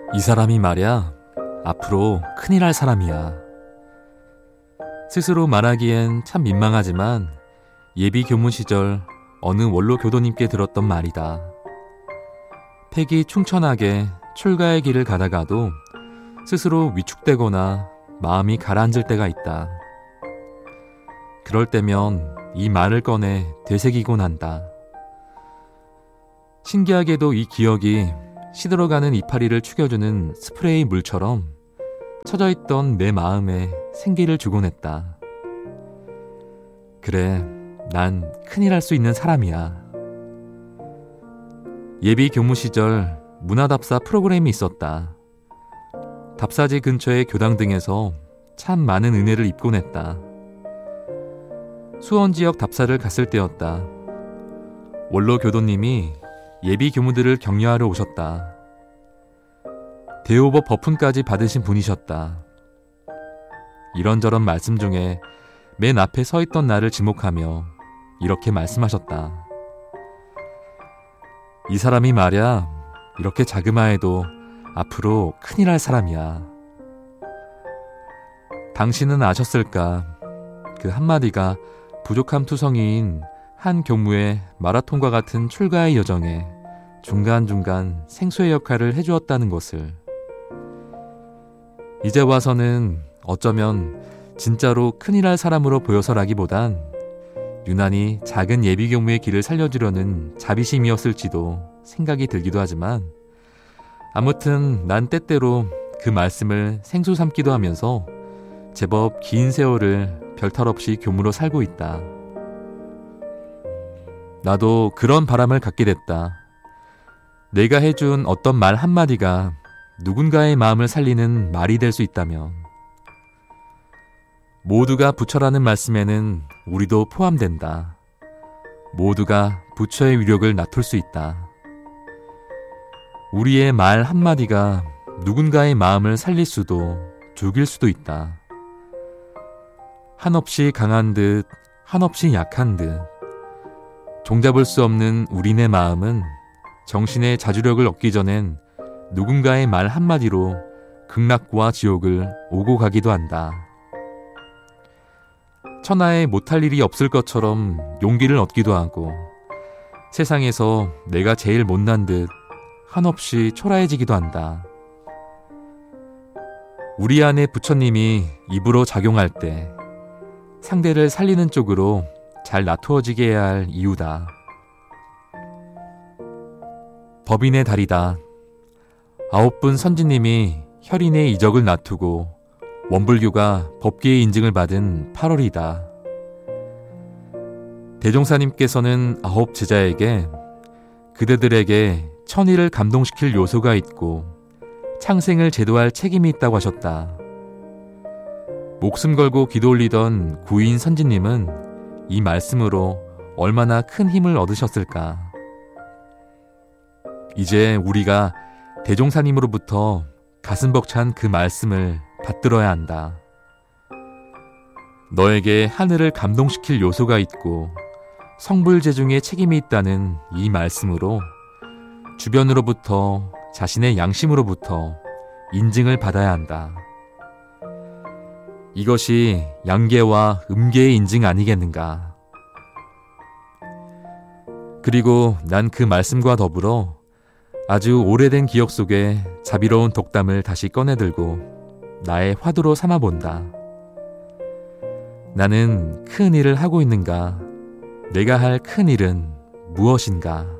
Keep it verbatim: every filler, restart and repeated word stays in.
이 사람이 말이야, 앞으로 큰일 할 사람이야. 스스로 말하기엔 참 민망하지만 예비 교문 시절 어느 원로 교도님께 들었던 말이다. 팩이 충천하게 출가의 길을 가다가도 스스로 위축되거나 마음이 가라앉을 때가 있다. 그럴 때면 이 말을 꺼내 되새기곤 한다. 신기하게도 이 기억이 시들어가는 이파리를 축여주는 스프레이 물처럼 처져있던 내 마음에 생기를 주곤 했다. 그래, 난 큰일 할 수 있는 사람이야. 예비 교무 시절 문화답사 프로그램이 있었다. 답사지 근처의 교당 등에서 참 많은 은혜를 입곤 했다. 수원 지역 답사를 갔을 때였다. 원로 교도님이 예비 교무들을 격려하러 오셨다. 대오버 버품까지 받으신 분이셨다. 이런저런 말씀 중에 맨 앞에 서 있던 나를 지목하며 이렇게 말씀하셨다. 이 사람이 말야, 이렇게 자그마해도 앞으로 큰일 할 사람이야. 당신은 아셨을까? 그 한마디가 부족함 투성이인 한 교무의 마라톤과 같은 출가의 여정에 중간중간 생수의 역할을 해주었다는 것을. 이제 와서는 어쩌면 진짜로 큰일 할 사람으로 보여서라기보단 유난히 작은 예비 교무의 길을 살려주려는 자비심이었을지도 생각이 들기도 하지만, 아무튼 난 때때로 그 말씀을 생수 삼기도 하면서 제법 긴 세월을 별탈 없이 교무로 살고 있다. 나도 그런 바람을 갖게 됐다. 내가 해준 어떤 말 한마디가 누군가의 마음을 살리는 말이 될 수 있다면. 모두가 부처라는 말씀에는 우리도 포함된다. 모두가 부처의 위력을 나툴 수 있다. 우리의 말 한마디가 누군가의 마음을 살릴 수도 죽일 수도 있다. 한없이 강한 듯 한없이 약한 듯 종잡을 수 없는 우리네 마음은 정신의 자주력을 얻기 전엔 누군가의 말 한마디로 극락과 지옥을 오고 가기도 한다. 천하에 못할 일이 없을 것처럼 용기를 얻기도 하고, 세상에서 내가 제일 못난 듯 한없이 초라해지기도 한다. 우리 안에 부처님이 입으로 작용할 때 상대를 살리는 쪽으로 잘 놔두어지게 해야 할 이유다. 법인의 달이다. 아홉 분 선지님이 혈인의 이적을 놔두고 원불교가 법계의 인증을 받은 팔월이다. 대종사님께서는 아홉 제자에게 그대들에게 천의를 감동시킬 요소가 있고 창생을 제도할 책임이 있다고 하셨다. 목숨 걸고 기도 올리던 구인 선지님은 이 말씀으로 얼마나 큰 힘을 얻으셨을까. 이제 우리가 대종사님으로부터 가슴 벅찬 그 말씀을 받들어야 한다. 너에게 하늘을 감동시킬 요소가 있고 성불제중에 책임이 있다는 이 말씀으로 주변으로부터, 자신의 양심으로부터 인증을 받아야 한다. 이것이 양계와 음계의 인증 아니겠는가. 그리고 난 그 말씀과 더불어 아주 오래된 기억 속에 자비로운 독담을 다시 꺼내들고 나의 화두로 삼아본다. 나는 큰 일을 하고 있는가? 내가 할 큰 일은 무엇인가?